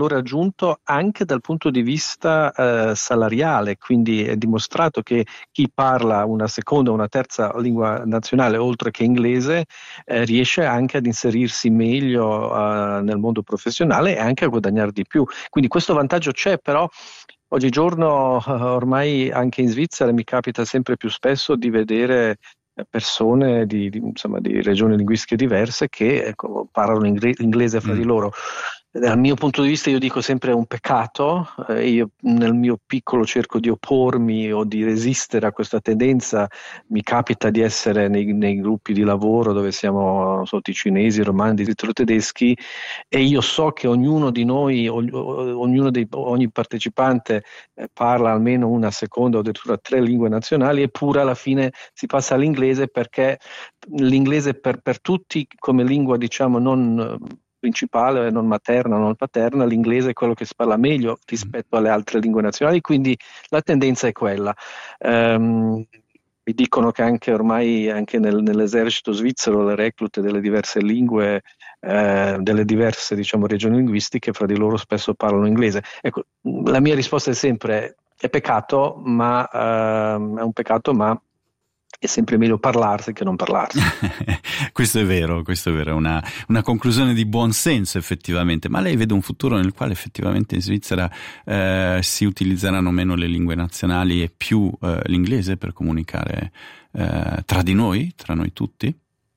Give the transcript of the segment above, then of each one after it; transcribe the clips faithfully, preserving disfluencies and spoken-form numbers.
valore aggiunto anche dal punto di vista eh, salariale, quindi è dimostrato che chi parla una seconda o una terza lingua nazionale oltre che inglese eh, riesce anche ad inserirsi meglio eh, nel mondo professionale e anche a guadagnare di più. Quindi questo vantaggio c'è, però oggigiorno eh, ormai anche in Svizzera mi capita sempre più spesso di vedere persone di, di, insomma, di regioni linguistiche diverse che ecco, parlano ingle- inglese fra Mm. di loro. Dal mio punto di vista io dico sempre è un peccato, eh, io nel mio piccolo cerco di oppormi o di resistere a questa tendenza, mi capita di essere nei, nei gruppi di lavoro dove siamo non so, ticinesi, romani, tedeschi, e io so che ognuno di noi, og- ognuno dei, ogni partecipante eh, parla almeno una seconda o addirittura tre lingue nazionali, eppure alla fine si passa all'inglese perché l'inglese per, per tutti come lingua diciamo non principale, non materna, non paterna, l'inglese è quello che si parla meglio rispetto alle altre lingue nazionali, quindi la tendenza è quella. Um, mi dicono che anche ormai anche nel, nell'esercito svizzero le reclute delle diverse lingue, eh, delle diverse diciamo, regioni linguistiche, fra di loro spesso parlano inglese. Ecco, la mia risposta è sempre è peccato, ma ehm, è un peccato, ma è sempre meglio parlarsi che non parlarsi. Questo è vero, questo è vero, è una, una conclusione di buon senso effettivamente, ma lei vede un futuro nel quale effettivamente in Svizzera eh, si utilizzeranno meno le lingue nazionali e più eh, l'inglese per comunicare eh, tra di noi, tra noi tutti?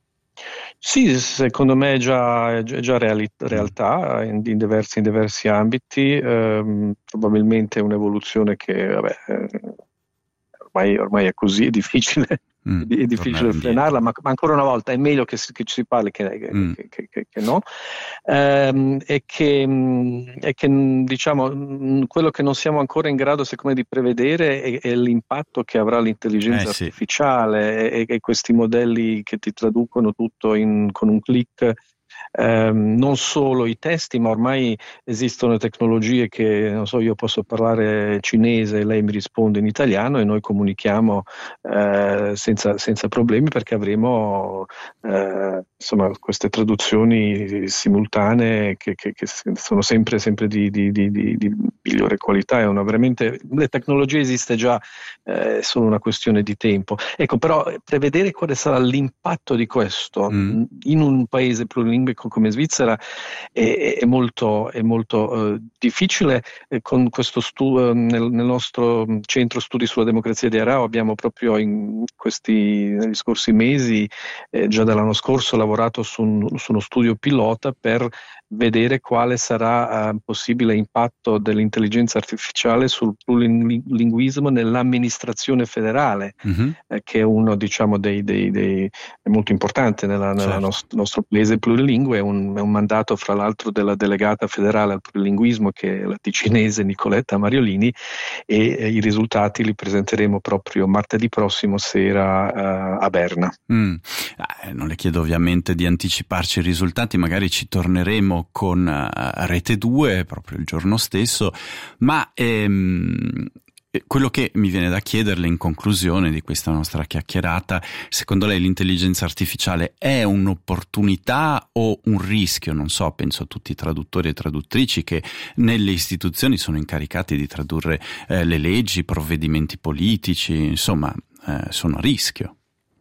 Sì, secondo me è già, è già reali- realtà in, in, diversi, in diversi ambiti, ehm, probabilmente è un'evoluzione che vabbè, eh, ormai, ormai è così, è difficile. Mm, è difficile frenarla, ma, ma ancora una volta è meglio che, si, che ci si parli che, mm. che, che, che, che no. Ehm, e che, e che diciamo quello che non siamo ancora in grado secondo me di prevedere è, è l'impatto che avrà l'intelligenza eh, sì. artificiale e, e questi modelli che ti traducono tutto in, con un click. Um, non solo i testi, ma ormai esistono tecnologie che, non so, io posso parlare cinese e lei mi risponde in italiano e noi comunichiamo uh, senza, senza problemi perché avremo uh, insomma queste traduzioni simultanee che, che, che sono sempre, sempre di, di, di, di migliore qualità. È una veramente, le tecnologie esiste già, è solo una questione di tempo. Ecco, però prevedere quale sarà l'impatto di questo mm. in un paese plurilingue come Svizzera è, è molto, è molto uh, difficile. Eh, con questo studio nel, nel nostro centro studi sulla democrazia di Aarau abbiamo proprio in questi negli scorsi mesi, eh, già dall'anno scorso, lavorato su, un, su uno studio pilota per vedere quale sarà uh, possibile impatto dell'intelligenza artificiale sul plurilinguismo nell'amministrazione federale, mm-hmm. eh, che è uno diciamo dei, dei, dei è molto importante nella, nella certo. nost- nostro paese plurilingue. È un, è un mandato fra l'altro della delegata federale al plurilinguismo che è la ticinese Nicoletta Mariolini, e eh, i risultati li presenteremo proprio martedì prossimo sera uh, a Berna. Mm. Eh, non le chiedo ovviamente di anticiparci i risultati, magari ci torneremo con uh, Rete due proprio il giorno stesso, ma ehm, quello che mi viene da chiederle in conclusione di questa nostra chiacchierata, secondo lei l'intelligenza artificiale è un'opportunità o un rischio? Non so, penso a tutti i traduttori e traduttrici che nelle istituzioni sono incaricati di tradurre eh, le leggi, i provvedimenti politici, insomma, eh, sono a rischio.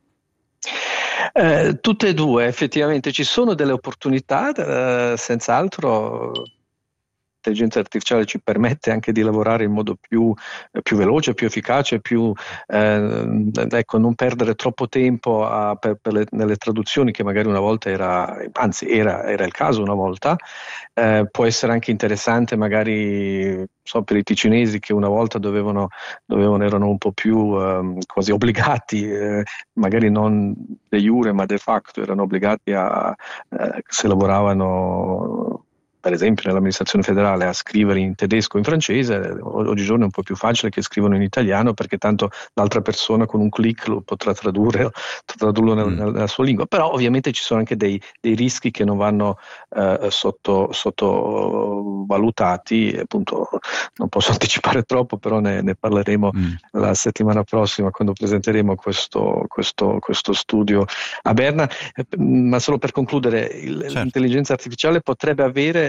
Eh, tutte e due, effettivamente ci sono delle opportunità, eh, senz'altro. L'intelligenza artificiale ci permette anche di lavorare in modo più, eh, più veloce, più efficace, più eh, ecco, non perdere troppo tempo a, per, per le, nelle traduzioni, che magari una volta era, anzi era, era il caso una volta. Eh, può essere anche interessante magari so, per i ticinesi che una volta dovevano, dovevano erano un po' più eh, quasi obbligati, eh, magari non de jure ma de facto erano obbligati a eh, se lavoravano per esempio nell'amministrazione federale a scrivere in tedesco o in francese. Oggigiorno è un po' più facile che scrivano in italiano perché tanto l'altra persona con un click lo potrà tradurre, tradurlo nel, mm. nella sua lingua. Però ovviamente ci sono anche dei, dei rischi che non vanno eh, sotto, sottovalutati, appunto non posso anticipare troppo, però ne, ne parleremo mm. la settimana prossima quando presenteremo questo, questo, questo studio a Berna. Ma solo per concludere, il, certo. l'intelligenza artificiale potrebbe avere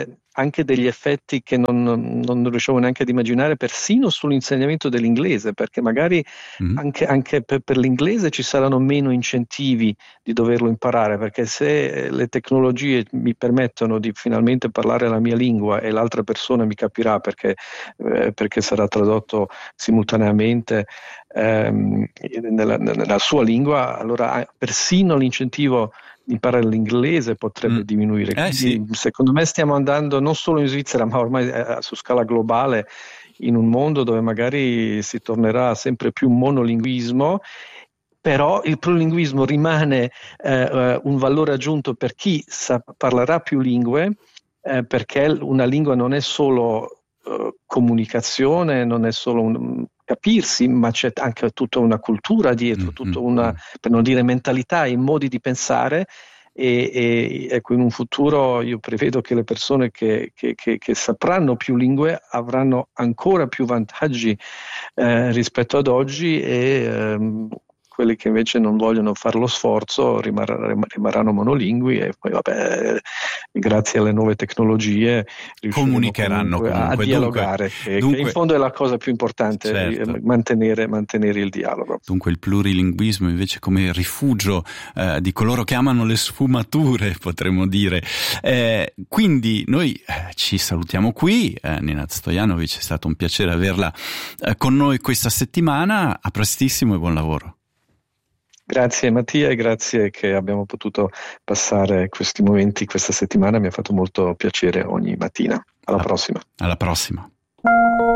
avere anche degli effetti che non, non riuscivo neanche ad immaginare, persino sull'insegnamento dell'inglese, perché magari mm. anche, anche per, per l'inglese ci saranno meno incentivi di doverlo imparare, perché se le tecnologie mi permettono di finalmente parlare la mia lingua e l'altra persona mi capirà perché, eh, perché sarà tradotto simultaneamente ehm, nella, nella sua lingua, allora persino l'incentivo imparare l'inglese potrebbe mm. diminuire. Quindi, eh, sì. Secondo me stiamo andando non solo in Svizzera, ma ormai eh, su scala globale, in un mondo dove magari si tornerà sempre più monolinguismo, però il pluringuismo rimane eh, un valore aggiunto per chi sa, parlerà più lingue, eh, perché una lingua non è solo eh, comunicazione, non è solo un capirsi, ma c'è anche tutta una cultura dietro, mm-hmm. tutta una, per non dire mentalità e modi di pensare, e, e ecco, in un futuro io prevedo che le persone che, che, che, che sapranno più lingue avranno ancora più vantaggi eh, rispetto ad oggi, e ehm, quelli che invece non vogliono fare lo sforzo rimarr- rimarranno monolingui, e poi vabbè, grazie alle nuove tecnologie comunicheranno comunque comunque. a dialogare, dunque, che, dunque, che in fondo è la cosa più importante, certo. mantenere, mantenere il dialogo. Dunque il plurilinguismo invece come rifugio eh, di coloro che amano le sfumature, potremmo dire. Eh, quindi noi eh, ci salutiamo qui. eh, Nenad Stojanovic, è stato un piacere averla eh, con noi questa settimana. A prestissimo e buon lavoro. Grazie Mattia, e grazie che abbiamo potuto passare questi momenti questa settimana, mi ha fatto molto piacere ogni mattina. Alla prossima. Alla prossima.